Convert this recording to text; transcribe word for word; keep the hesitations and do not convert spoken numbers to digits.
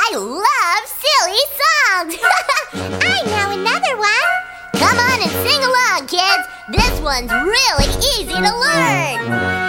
I love silly songs. I know another one. Come on and sing along, kids. This one's really easy to learn.